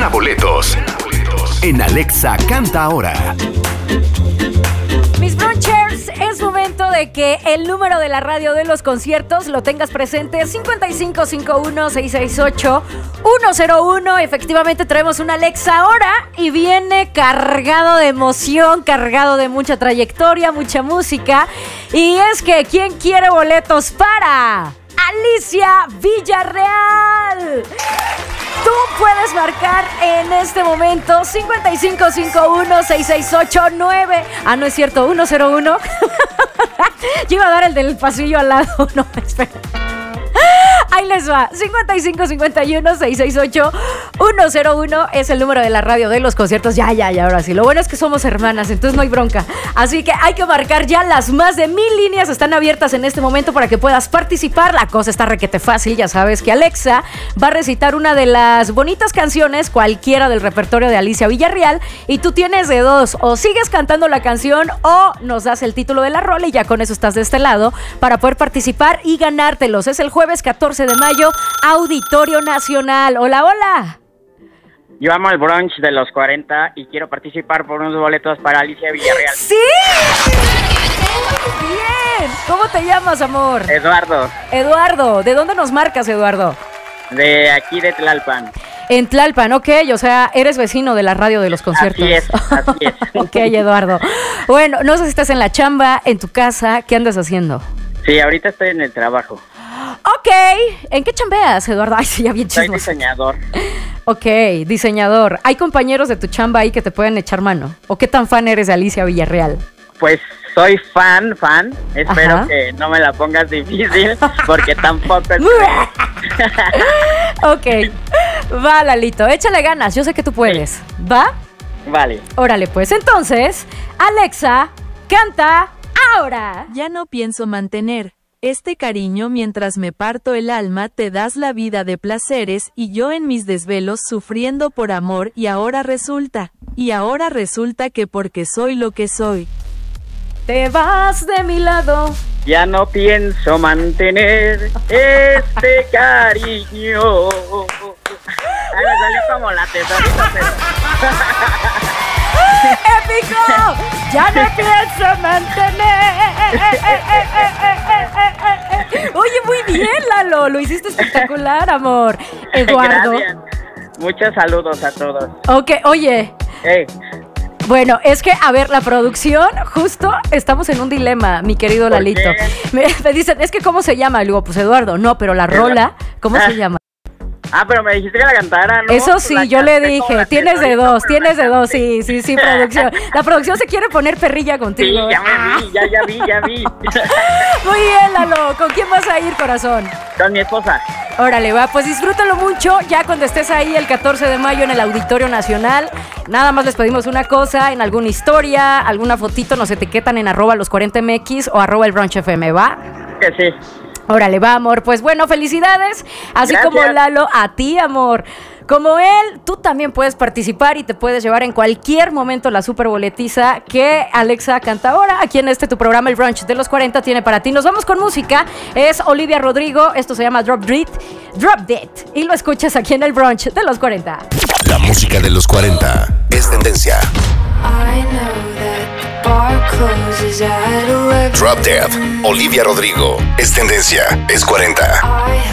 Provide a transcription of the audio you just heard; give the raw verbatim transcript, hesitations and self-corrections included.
Gana boletos en Alexa Canta Ahora. Mis brunchers, es momento de que el número de la radio de los conciertos lo tengas presente: cincuenta y cinco cincuenta y uno, seiscientos sesenta y ocho, ciento uno. Efectivamente traemos un Alexa ahora y viene cargado de emoción, cargado de mucha trayectoria, mucha música. Y es que ¿quién quiere boletos para Alicia Villarreal? Tú puedes marcar en este momento cincuenta y cinco cincuenta y uno, seiscientos sesenta y ocho, nueve. Ah, no es cierto, ciento uno. Yo iba a dar el del pasillo al lado. No, espera. Ahí les va. cincuenta y cinco cincuenta y uno, seiscientos sesenta y ocho, ciento uno es el número de la radio de los conciertos. Ya, ya, ya, ahora sí. Lo bueno es que somos hermanas, entonces no hay bronca. Así que hay que marcar ya. Las más de mil líneas están abiertas en este momento para que puedas participar. La cosa está requete fácil. Ya sabes que Alexa va a recitar una de las bonitas canciones, cualquiera del repertorio de Alicia Villarreal, y tú tienes de dos: o sigues cantando la canción o nos das el título de la rola y ya con eso estás de este lado para poder participar y ganártelos. Es el jueves catorce de mayo, Auditorio Nacional. Hola, hola. Yo amo el brunch de los cuarenta y quiero participar por unos boletos para Alicia Villarreal. ¡Sí! ¡Bien! ¿Cómo te llamas, amor? Eduardo. Eduardo, ¿de dónde nos marcas, Eduardo? De aquí de Tlalpan. En Tlalpan, ok, o sea, eres vecino de la radio de los conciertos. Así es, así es. Ok, Eduardo. Bueno, no sé si estás en la chamba, en tu casa, ¿qué andas haciendo? Sí, ahorita estoy en el trabajo. Ok, ¿en qué chambeas, Eduardo? Ay, sí, ya bien chismoso. Soy diseñador. Ok, diseñador. ¿Hay compañeros de tu chamba ahí que te pueden echar mano? ¿O qué tan fan eres de Alicia Villarreal? Pues soy fan, fan. Espero Ajá. que no me la pongas difícil, porque tampoco es... Ok, va, Lalito, échale ganas, yo sé que tú puedes. ¿Va? Vale. Órale, pues entonces, Alexa, canta ahora. Ya no pienso mantener este cariño mientras me parto el alma, te das la vida de placeres y yo en mis desvelos sufriendo por amor y ahora resulta, y ahora resulta que porque soy lo que soy. Te vas de mi lado. Ya no pienso mantener este cariño. Ay, me salió como la tesorita, pero... ¡Épico! Ya no pienso mantener. Oye, muy bien, Lalo. Lo hiciste espectacular, amor. Eduardo. Gracias. Muchos saludos a todos. Ok, oye. Hey. Bueno, es que, a ver, la producción, justo estamos en un dilema, mi querido Lalito. Me, me dicen, es que ¿cómo se llama? Y digo, pues Eduardo, no, pero la rola, ¿cómo ah. se llama? Ah, pero me dijiste que la cantara, ¿no? Eso sí, la yo le canté dije, tienes de dos, tienes de dos, sí, sí, sí, producción. La producción se quiere poner perrilla contigo. Sí, ya me vi, ya, ya vi, ya vi. Muy bien, Lalo, ¿con quién vas a ir, corazón? Con mi esposa. Órale, va, pues disfrútalo mucho, ya cuando estés ahí el catorce de mayo en el Auditorio Nacional. Nada más les pedimos una cosa, en alguna historia, alguna fotito, nos etiquetan en arroba los cuarenta M X o arroba el brunch F M, ¿va? Que sí. Órale, va, amor. Pues bueno, felicidades. Así Gracias. como Lalo, a ti, amor. Como él, tú también puedes participar y te puedes llevar en cualquier momento la super boletiza que Alexa canta ahora. Aquí en este tu programa, el brunch de los cuarenta, tiene para ti. Nos vamos con música. Es Olivia Rodrigo. Esto se llama Drop Dead. Drop Dead. Y lo escuchas aquí en el brunch de los cuarenta. La música de los cuarenta es tendencia. Drop Dead, Olivia Rodrigo. Es tendencia, es cuarenta.